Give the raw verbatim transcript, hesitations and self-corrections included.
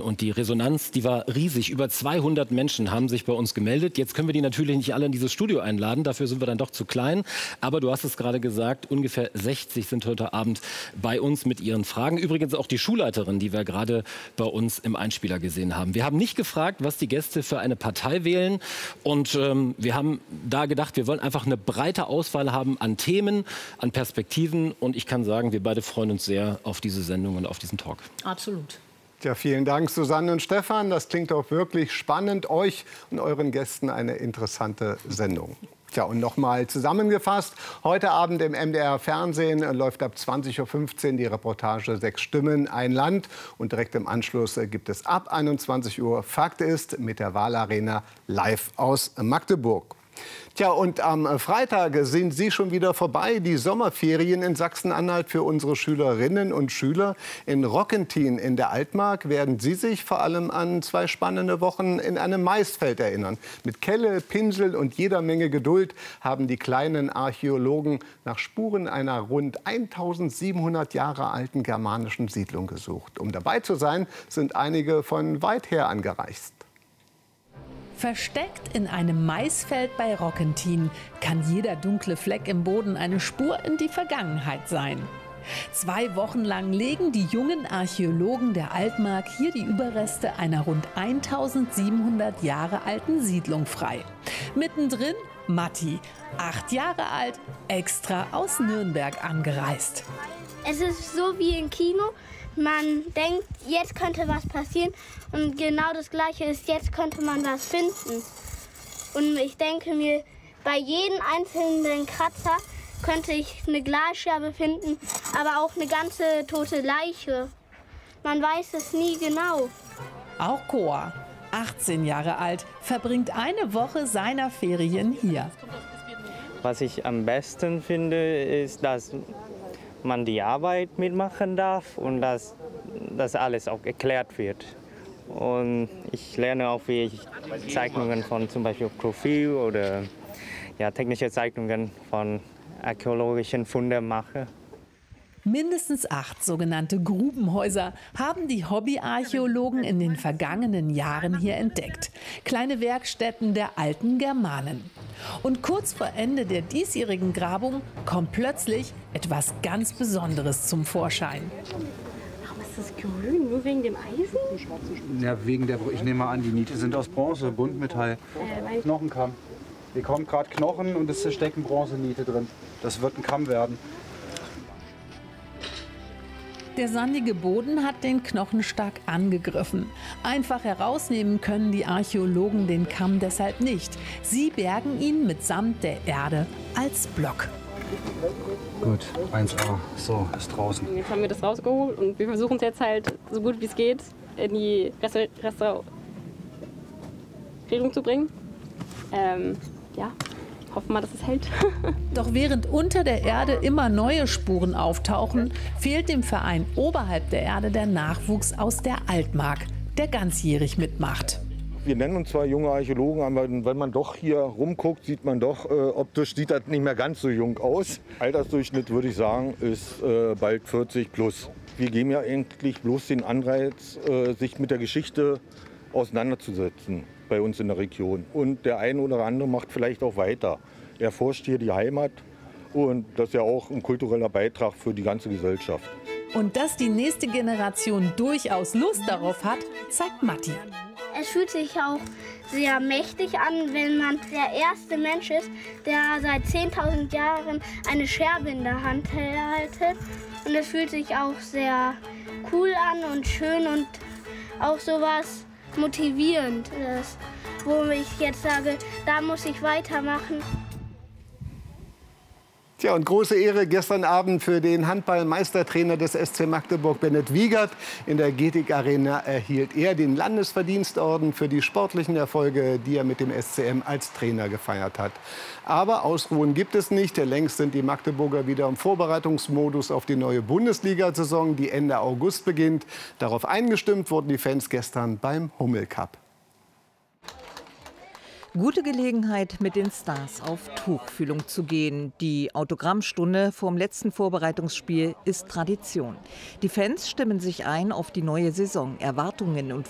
Und die Resonanz, die war riesig. Über zweihundert Menschen haben sich bei uns gemeldet. Jetzt können wir die natürlich nicht alle in dieses Studio einladen. Dafür sind wir dann doch zu klein. Aber du hast es gerade gesagt, ungefähr sechzig sind heute Abend bei uns mit ihren Fragen. Übrigens auch die Schulleiterin, die wir gerade bei uns im Einspieler gesehen haben. Wir haben nicht gefragt, was die Gäste für eine Partei wählen. Und ähm, wir haben da gedacht, wir wollen einfach eine breite Auswahl haben an Themen, an Perspektiven. Und ich kann sagen, wir beide freuen uns sehr auf diese Sendung und auf diesen Talk. Absolut. Ja, vielen Dank, Susanne und Stefan. Das klingt doch wirklich spannend. Euch und euren Gästen eine interessante Sendung. Tja, und nochmal zusammengefasst, heute Abend im M D R Fernsehen läuft ab zwanzig Uhr fünfzehn die Reportage Sechs Stimmen, ein Land. Und direkt im Anschluss gibt es ab einundzwanzig Uhr Fakt ist mit der Wahlarena live aus Magdeburg. Tja, und am Freitag sind Sie schon wieder vorbei, die Sommerferien in Sachsen-Anhalt für unsere Schülerinnen und Schüler. In Rockentin in der Altmark werden Sie sich vor allem an zwei spannende Wochen in einem Maisfeld erinnern. Mit Kelle, Pinsel und jeder Menge Geduld haben die kleinen Archäologen nach Spuren einer rund eintausendsiebenhundert Jahre alten germanischen Siedlung gesucht. Um dabei zu sein, sind einige von weit her angereist. Versteckt in einem Maisfeld bei Rockentin kann jeder dunkle Fleck im Boden eine Spur in die Vergangenheit sein. Zwei Wochen lang legen die jungen Archäologen der Altmark hier die Überreste einer rund eintausendsiebenhundert Jahre alten Siedlung frei. Mittendrin Matti, acht Jahre alt, extra aus Nürnberg angereist. Es ist so wie im Kino. Man denkt, jetzt könnte was passieren und genau das Gleiche ist, jetzt könnte man was finden. Und ich denke mir, bei jedem einzelnen Kratzer könnte ich eine Glasscherbe finden, aber auch eine ganze tote Leiche. Man weiß es nie genau. Auch Koa, achtzehn Jahre alt, verbringt eine Woche seiner Ferien hier. Was ich am besten finde, ist, dass man die Arbeit mitmachen darf und dass das alles auch erklärt wird. Und ich lerne auch, wie ich Zeichnungen von zum Beispiel Profil oder ja, technische Zeichnungen von archäologischen Funden mache. Mindestens acht sogenannte Grubenhäuser haben die Hobbyarchäologen in den vergangenen Jahren hier entdeckt. Kleine Werkstätten der alten Germanen. Und kurz vor Ende der diesjährigen Grabung kommt plötzlich etwas ganz Besonderes zum Vorschein. Warum ist das grün? Nur wegen dem Eisen? Ja, wegen der, ich nehme mal an, die Niete sind aus Bronze, Buntmetall, äh, Knochenkamm. Hier kommt gerade Knochen und es stecken Bronzeniete drin. Das wird ein Kamm werden. Der sandige Boden hat den Knochen stark angegriffen. Einfach herausnehmen können die Archäologen den Kamm deshalb nicht. Sie bergen ihn mitsamt der Erde als Block. Gut, eins A. So, ist draußen. Jetzt haben wir das rausgeholt und wir versuchen es jetzt halt so gut wie es geht in die Resta Restaurierung zu bringen. Ähm, ja. Hoffen wir, dass es hält. Doch während unter der Erde immer neue Spuren auftauchen, fehlt dem Verein oberhalb der Erde der Nachwuchs aus der Altmark, der ganzjährig mitmacht. Wir nennen uns zwar junge Archäologen, aber wenn man doch hier rumguckt, sieht man doch, äh, optisch sieht das nicht mehr ganz so jung aus. Altersdurchschnitt, würde ich sagen, ist äh, bald vierzig plus. Wir geben ja eigentlich bloß den Anreiz, äh, sich mit der Geschichte auseinanderzusetzen bei uns in der Region. Und der eine oder andere macht vielleicht auch weiter. Er forscht hier die Heimat und das ist ja auch ein kultureller Beitrag für die ganze Gesellschaft. Und dass die nächste Generation durchaus Lust darauf hat, zeigt Matti. Es fühlt sich auch sehr mächtig an, wenn man der erste Mensch ist, der seit zehntausend Jahren eine Scherbe in der Hand hält. Und es fühlt sich auch sehr cool an und schön und auch sowas motivierend ist, wo ich jetzt sage, da muss ich weitermachen. Tja, und große Ehre gestern Abend für den Handball-Meistertrainer des S C Magdeburg, Bennett Wiegert. In der Getig Arena erhielt er den Landesverdienstorden für die sportlichen Erfolge, die er mit dem S C M als Trainer gefeiert hat. Aber Ausruhen gibt es nicht. Längst sind die Magdeburger wieder im Vorbereitungsmodus auf die neue Bundesliga-Saison, die Ende August beginnt. Darauf eingestimmt wurden die Fans gestern beim Hummel Cup. Gute Gelegenheit, mit den Stars auf Tuchfühlung zu gehen. Die Autogrammstunde vorm letzten Vorbereitungsspiel ist Tradition. Die Fans stimmen sich ein auf die neue Saison. Erwartungen und